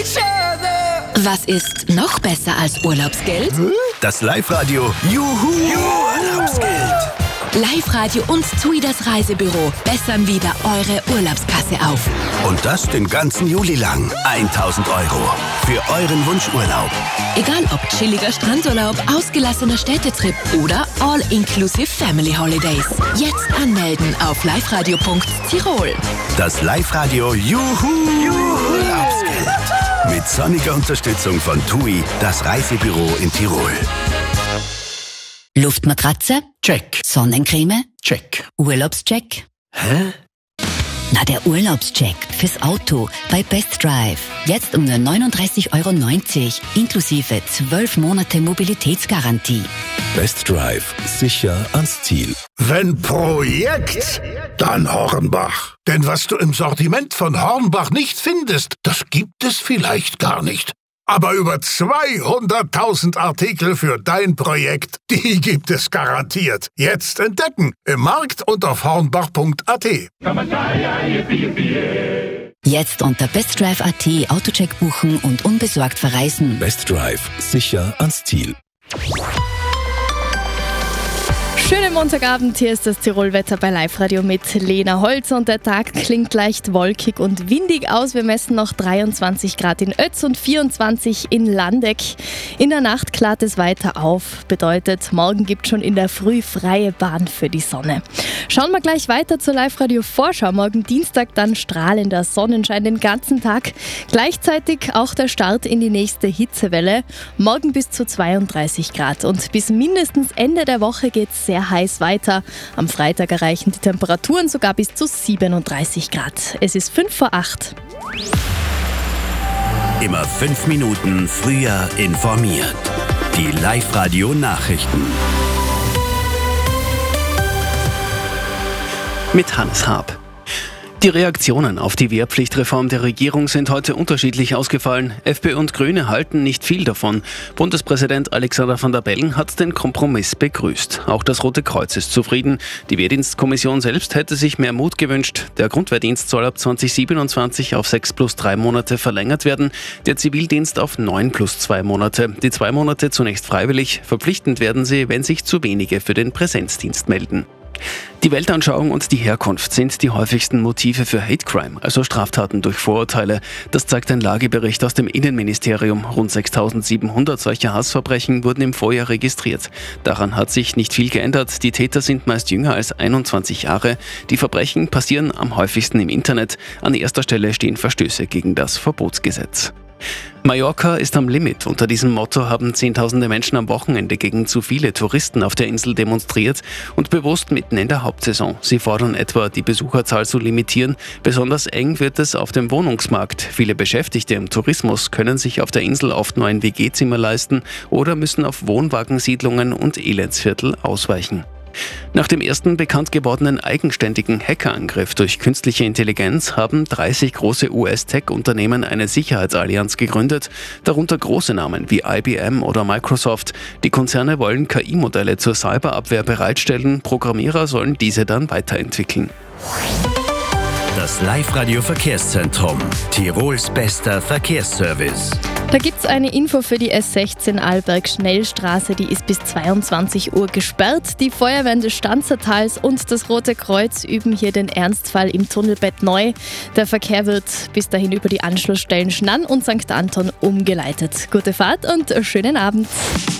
Was ist noch besser als Urlaubsgeld? Das Live-Radio Juhu Urlaubsgeld. Live-Radio und TUI, das Reisebüro, bessern wieder eure Urlaubskasse auf. Und das den ganzen Juli lang. 1.000 € für euren Wunschurlaub. Egal ob chilliger Strandurlaub, ausgelassener Städtetrip oder All-Inclusive Family Holidays. Jetzt anmelden auf liveradio.tirol. Das Live-Radio Juhu Urlaubsgeld. Mit sonniger Unterstützung von TUI, das Reisebüro in Tirol. Luftmatratze? Check. Sonnencreme? Check. Urlaubscheck? Hä? Na, der Urlaubscheck fürs Auto bei Best Drive. Jetzt um nur 39,90 € inklusive 12 Monate Mobilitätsgarantie. Best Drive. Sicher ans Ziel. Wenn Projekt, dann Hornbach. Denn was du im Sortiment von Hornbach nicht findest, das gibt es vielleicht gar nicht. Aber über 200.000 Artikel für dein Projekt, die gibt es garantiert. Jetzt entdecken im Markt und auf hornbach.at. Jetzt unter bestdrive.at Autocheck buchen und unbesorgt verreisen. Best Drive. Sicher ans Ziel. Schönen Montagabend, hier ist das Tirolwetter bei Live-Radio mit Lena Holz und der Tag klingt leicht wolkig und windig aus. Wir messen noch 23 Grad in Oetz und 24 in Landeck. In der Nacht klart es weiter auf, bedeutet, morgen gibt es schon in der Früh freie Bahn für die Sonne. Schauen wir gleich weiter zur Live-Radio-Vorschau. Morgen Dienstag dann strahlender Sonnenschein den ganzen Tag. Gleichzeitig auch der Start in die nächste Hitzewelle. Morgen bis zu 32 Grad und bis mindestens Ende der Woche geht es sehr heiß weiter. Am Freitag erreichen die Temperaturen sogar bis zu 37 Grad. Es ist 7:55. Immer 5 Minuten früher informiert. Die Live-Radio-Nachrichten. Mit Hannes Haab. Die Reaktionen auf die Wehrpflichtreform der Regierung sind heute unterschiedlich ausgefallen. FPÖ und Grüne halten nicht viel davon. Bundespräsident Alexander Van der Bellen hat den Kompromiss begrüßt. Auch das Rote Kreuz ist zufrieden. Die Wehrdienstkommission selbst hätte sich mehr Mut gewünscht. Der Grundwehrdienst soll ab 2027 auf 6 + 3 Monate verlängert werden. Der Zivildienst auf 9 + 2 Monate. Die 2 Monate zunächst freiwillig. Verpflichtend werden sie, wenn sich zu wenige für den Präsenzdienst melden. Die Weltanschauung und die Herkunft sind die häufigsten Motive für Hate Crime, also Straftaten durch Vorurteile. Das zeigt ein Lagebericht aus dem Innenministerium. Rund 6.700 solcher Hassverbrechen wurden im Vorjahr registriert. Daran hat sich nicht viel geändert. Die Täter sind meist jünger als 21 Jahre. Die Verbrechen passieren am häufigsten im Internet. An erster Stelle stehen Verstöße gegen das Verbotsgesetz. Mallorca ist am Limit. Unter diesem Motto haben Zehntausende Menschen am Wochenende gegen zu viele Touristen auf der Insel demonstriert und bewusst mitten in der Hauptsaison. Sie fordern etwa, die Besucherzahl zu limitieren. Besonders eng wird es auf dem Wohnungsmarkt. Viele Beschäftigte im Tourismus können sich auf der Insel oft nur ein WG-Zimmer leisten oder müssen auf Wohnwagensiedlungen und Elendsviertel ausweichen. Nach dem ersten bekannt gewordenen eigenständigen Hackerangriff durch künstliche Intelligenz haben 30 große US-Tech-Unternehmen eine Sicherheitsallianz gegründet, darunter große Namen wie IBM oder Microsoft. Die Konzerne wollen KI-Modelle zur Cyberabwehr bereitstellen, Programmierer sollen diese dann weiterentwickeln. Das Live-Radio-Verkehrszentrum. Tirols bester Verkehrsservice. Da gibt es eine Info für die S16 Arlberg-Schnellstraße, die ist bis 22 Uhr gesperrt. Die Feuerwehren des Stanzertals und das Rote Kreuz üben hier den Ernstfall im Tunnelbett neu. Der Verkehr wird bis dahin über die Anschlussstellen Schnann und St. Anton umgeleitet. Gute Fahrt und schönen Abend.